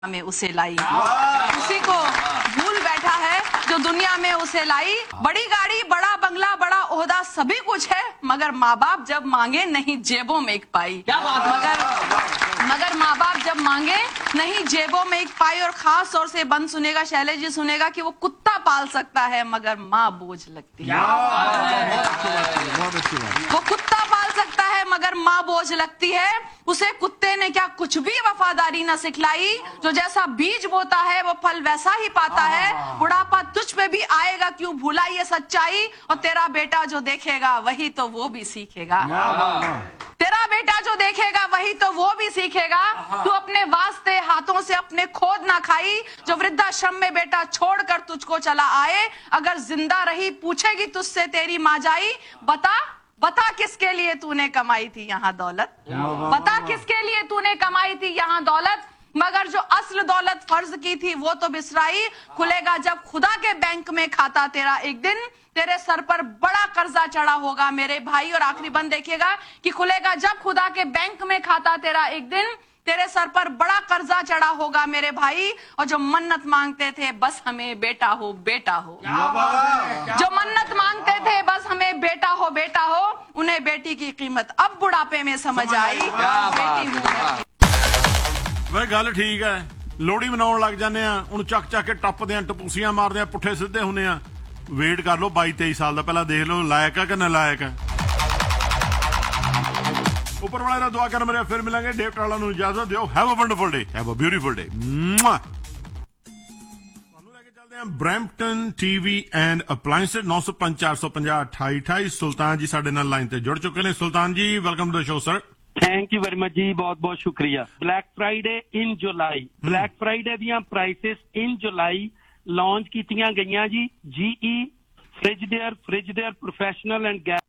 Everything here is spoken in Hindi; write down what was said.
में उसे लाई, उसी को भूल बैठा है जो दुनिया में उसे लाई। बड़ी गाड़ी, बड़ा बंगला, बड़ा ओहदा सभी कुछ है, मगर माँ बाप जब मांगे नहीं जेबों में एक पाई। क्या बात मगर माँ बाप जब मांगे नहीं जेबों में एक पाई। और खास तौर से बंद सुनेगा, शैलेश जी सुनेगा कि वो कुत्ता पाल सकता है मगर माँ बोझ लगती है। वो कुत्ता पाल सकता है मगर माँ बोझ लगती है। उसे कुत्ते ने क्या कुछ भी वफादारी न सिखलाई। जो जैसा बीज बोता है वो फल वैसा ही पाता है। बुढ़ापा तुझ पे भी आएगा क्यों भूला ये सच्चाई। और तेरा बेटा जो देखेगा वही तो वो भी सीखेगा। तेरा बेटा जो देखेगा वही तो वो भी सीखेगा। तू अपने वास्ते हाथों से अपने खोद ना खाई। जो वृद्धाश्रम में बेटा छोड़कर तुझको चला आए, अगर जिंदा रही पूछेगी तुझसे तेरी माँ जाई। बता किसके लिए तूने कमाई थी यहाँ दौलत। बता किसके लिए तूने कमाई थी यहाँ दौलत। मगर जो असल दौलत फर्ज की थी वो तो बिसराई। खुलेगा जब खुदा के बैंक में खाता तेरा एक दिन, तेरे सर पर बड़ा कर्जा चढ़ा होगा मेरे भाई। और आखिरी बंद देखिएगा कि खुलेगा जब खुदा के बैंक में खाता तेरा एक दिन, तेरे सर पर बड़ा कर्जा चढ़ा होगा मेरे भाई। और जो मन्नत मांगते थे बस हमें बेटा हो बेटा हो, जो मन्नत मांगते थे बस हमें बेटा हो, उन्हें बेटी की कीमत अब बुढ़ापे में समझ आई। बेटी हूँ ਵੇ ਗੱਲ ਠੀਕ ਹੈ। ਲੋਹੜੀ ਮਨਾਉਣ ਲੱਗ ਜਾਂਦੇ ਆ, ਹੁਣ ਚੱਕ ਕੇ ਟੱਪਦੇ ਆ, ਟਪੂਸੀਆਂ ਮਾਰਦੇ ਆ, ਪੁੱਠੇ ਸਿੱਧੇ ਹੁੰਦੇ ਆ। ਵੇਟ ਕਰ ਲਓ 22-23 ਸਾਲ ਦਾ, ਪਹਿਲਾਂ ਦੇਖ ਲਓ ਲਾਇਕ ਆ ਕਿ ਨਾ ਲਾਇਕ ਹੈ। ਉੱਪਰ ਵਾਲੇ ਦਾ ਦੁਆ ਕਰ ਮੇਰੇ। ਫਿਰ ਮਿਲਾਂਗੇ। ਡੇਵ ਟਾਲਾ ਨੂੰ ਇਜਾਜ਼ਤ ਦਿਓ। Have a wonderful day, have a beautiful ਡੇ। ਤੁਹਾਨੂੰ ਲੈ ਕੇ ਚੱਲਦੇ ਆ ਬਰੈਂਪਟਨ ਟੀਵੀ ਐਂਡ ਅਪਲਾਇੰਸਸ 905-450-2828। ਸੁਲਤਾਨ ਜੀ ਸਾਡੇ ਨਾਲ ਲਾਈਨ ਤੇ ਜੁੜ ਚੁੱਕੇ ਨੇ। ਸੁਲਤਾਨ ਜੀ welcome to the show sir. Thank you very much जी, बहुत बहुत शुक्रिया। ब्लैक फ्राइडे इन जुलाई, ब्लैक फ्राइडे दियां प्राइसेस इन जुलाई लॉन्च कीतियां गईयां जी। GE फ्रिजडेयर professional and